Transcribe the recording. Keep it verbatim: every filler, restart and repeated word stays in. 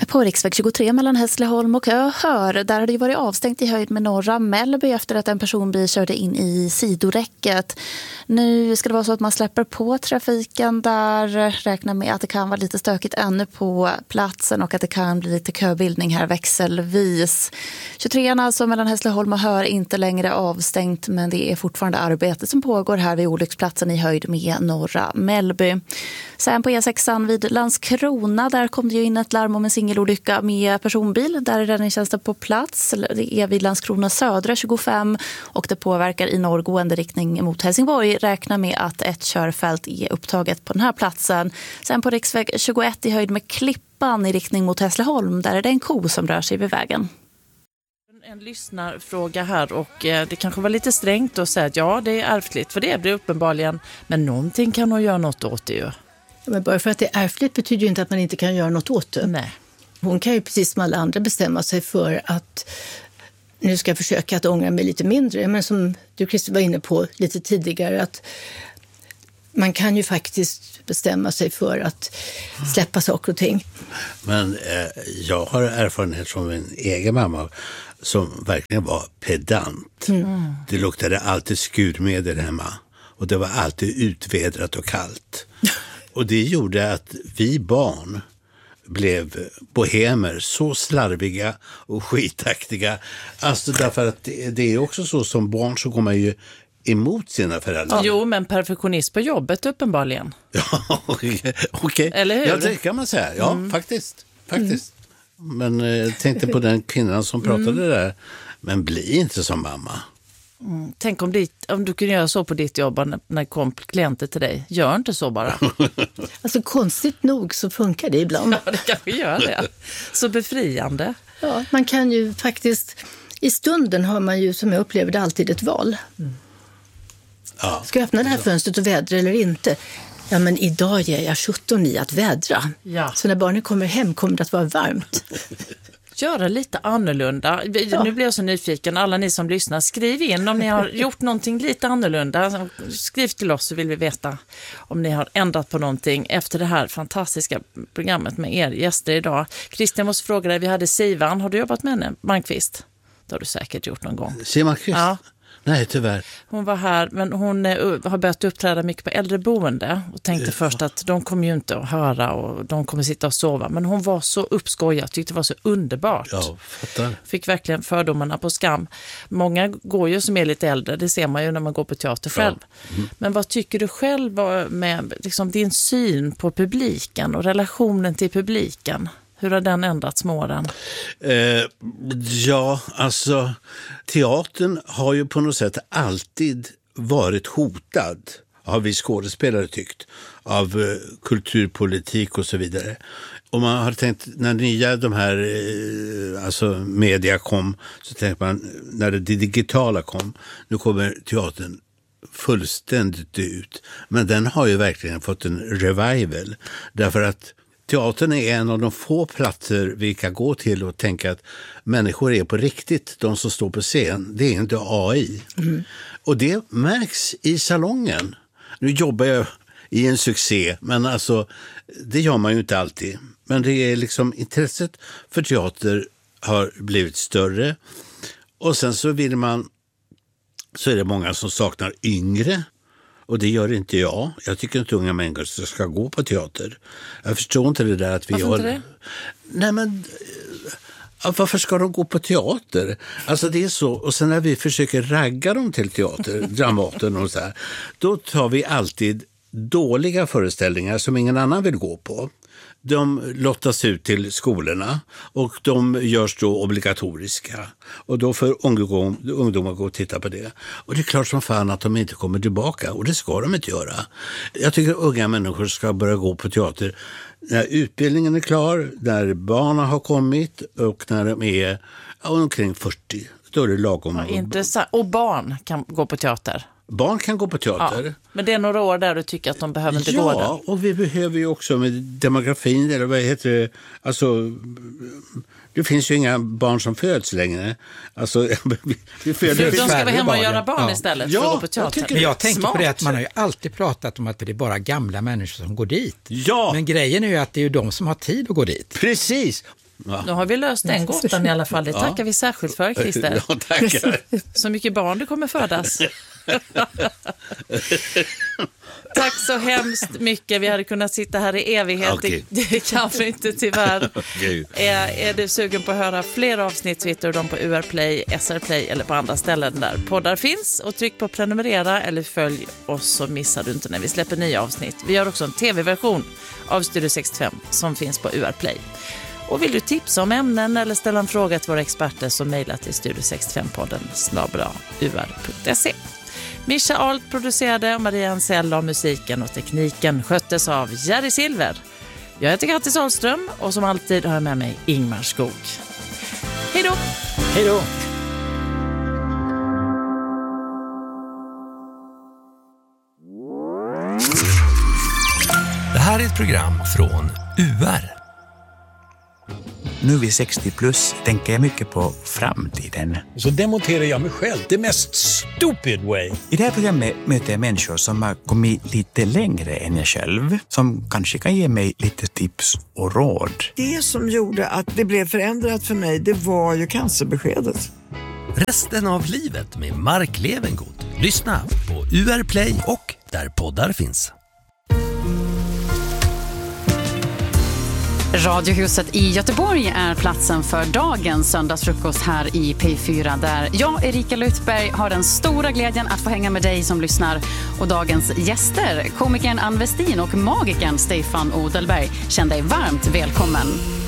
På riksväg tjugotre mellan Hässleholm och Öhör, där har det varit avstängt i höjd med norra Mellby efter att en personbil körde in i sidoräcket. Nu ska det vara så att man släpper på trafiken där, räknar med att det kan vara lite stökigt ännu på platsen och att det kan bli lite köbildning här växelvis. tjugotrean alltså mellan Hässleholm och Öhör inte längre avstängt, men det är fortfarande arbete som pågår här vid olycksplatsen i höjd med norra Mellby. Sen på E sexan vid Landskrona, där kom det ju in ett larm om en singelolycka med personbil. Där är räddningstjänsten på plats. Det är vid Landskrona södra tjugofem och det påverkar i norrgående riktning mot Helsingborg. Räknar med att ett körfält är upptaget på den här platsen. Sen på riksväg tjugoett i höjd med Klippan i riktning mot Hässleholm, där är det en ko som rör sig vid vägen. En lyssnarfråga här, och det kanske var lite strängt att säga att ja, det är ärftligt, för det är det uppenbarligen, men någonting kan nog göra något åt det ju. Ja, men bara för att det är ärftligt betyder ju inte att man inte kan göra något åt det. Nej. Hon kan ju precis som alla andra bestämma sig för att nu ska jag försöka att ångra mig lite mindre, men som du Christer var inne på lite tidigare, att man kan ju faktiskt bestämma sig för att släppa saker och ting. Men eh, jag har erfarenhet från min egen mamma som verkligen var pedant. Mm. Det luktade alltid skurmedel hemma och det var alltid utvedrat och kallt. Och det gjorde att vi barn blev bohemer, så slarviga och skitaktiga. Alltså därför att det, det är också så, som barn så går man ju emot sina föräldrar. Jo, men perfektionist på jobbet uppenbarligen. Ja, okej. Okay. Eller hur? Ja, det kan man säga. Ja, mm. faktiskt. faktiskt. Mm. Men jag eh, tänkte på den kvinnan som pratade mm. där. Men bli inte som mamma. Mm. Tänk om, dit, om du kunde göra så på ditt jobb när, när kom klienter till dig. Gör inte så bara. Alltså konstigt nog så funkar det ibland. Ja, det kanske gör det. Så befriande. Ja, man kan ju faktiskt, i stunden har man ju, som jag upplever det, alltid ett val. Mm. Ja. Ska jag öppna det här fönstret och vädra eller inte? Ja, men idag ger jag sjutton i att vädra. Ja. Så när barnen kommer hem kommer det att vara varmt. Göra lite annorlunda. Ja. Nu blir jag så nyfiken. Alla ni som lyssnar, skriv in om ni har gjort någonting lite annorlunda. Skriv till oss så vill vi veta om ni har ändrat på någonting efter det här fantastiska programmet med er gäster idag. Christian, måste fråga dig, vi hade Sivan. Har du jobbat med henne, Malmqvist? Det har du säkert gjort någon gång. Sivan Malmqvist? Ja. Nej, tyvärr. Hon var här, men hon uh, har börjat uppträda mycket på äldreboende och tänkte ja. först att de kommer ju inte att höra och de kommer sitta och sova. Men hon var så uppskojad, tyckte det var så underbart. Ja, fattar. Fick verkligen fördomarna på skam. Många går ju som är lite äldre, det ser man ju när man går på teater själv. Ja. Mm. Men vad tycker du själv med liksom, din syn på publiken och relationen till publiken? Hur har den ändrats med åren? Eh, ja, alltså teatern har ju på något sätt alltid varit hotad, har vi skådespelare tyckt, av eh, kulturpolitik och så vidare. Och man har tänkt, när nya de här eh, alltså media kom, så tänkte man, när det digitala kom, nu kommer teatern fullständigt ut. Men den har ju verkligen fått en revival, därför att teatern är en av de få platser vi kan gå till och tänka att människor är på riktigt, de som står på scen. Det är inte A I. Mm. Och det märks i salongen. Nu jobbar jag i en succé, men alltså, det gör man ju inte alltid. Men det är liksom, intresset för teater har blivit större. Och sen så vill man, så är det många som saknar yngre. Och det gör inte jag. Jag tycker inte unga människor ska gå på teater. Jag förstår inte det där att vi varför har... inte det? Nej, men varför ska de gå på teater? Alltså det är så. Och sen när vi försöker ragga dem till teater, Dramaten och så här, då tar vi alltid dåliga föreställningar som ingen annan vill gå på. De lottas ut till skolorna och de görs då obligatoriska. Och då får ungdomar gå och titta på det. Och det är klart som fan att de inte kommer tillbaka. Och det ska de inte göra. Jag tycker att unga människor ska börja gå på teater när utbildningen är klar, när barnen har kommit och när de är ja, omkring fyrtio. Då är det lagom. Ja, intressant. Och barn kan gå på teater? Barn kan gå på teater. Ja, men det är några år där du tycker att de behöver inte ja, gå där. Ja, och vi behöver ju också med demografin, eller vad heter det, alltså det finns ju inga barn som föds längre. Alltså, vi föder de ska vara hemma och göra barn ja. istället ja, för att gå på teater. Jag men jag tänker Smart. på det att man har ju alltid pratat om att det är bara gamla människor som går dit. Ja. Men grejen är ju att det är ju de som har tid att gå dit. Precis. Ja. Nu har vi löst den gåtan i alla fall. Det tackar ja. vi särskilt för, Christer. Ja, tackar. Så mycket barn du kommer födas. Tack så hemskt mycket. Vi hade kunnat sitta här i evighet. Okay. Det, det kan vi inte tyvärr. Okay. Är, är du sugen på att höra fler avsnitt så hittar du dem på U R Play, S R Play eller på andra ställen där poddar finns. Och tryck på prenumerera eller följ oss så missar du inte när vi släpper nya avsnitt. Vi har också en tv-version av Studio sextiofem som finns på U R Play. Och vill du tipsa om ämnen eller ställa en fråga till våra experter så mejla till studio sextiofem podden snabel-a u r punkt se. Mischa Ahl producerade och Maria Ansell av musiken och tekniken sköttes av Jerry Silver. Jag heter Kattis Ahlström och som alltid har jag med mig Ingmar Skog. Hej då! Hej då! Det här är ett program från U R. Nu vid sextio plus tänker jag mycket på framtiden. Så demonterar jag mig själv, det mest stupid way. I det här programmet möter jag människor som har kommit lite längre än jag själv. Som kanske kan ge mig lite tips och råd. Det som gjorde att det blev förändrat för mig, det var ju cancerbeskedet. Resten av livet med Mark Levengood. Lyssna på U R Play och där poddar finns. Radiohuset i Göteborg är platsen för dagens söndagsfrukost här i P fyra där jag, Erika Lythberg, har den stora glädjen att få hänga med dig som lyssnar. Och dagens gäster, komikern Ann Westin och magikern Stefan Odelberg, känner dig varmt välkommen.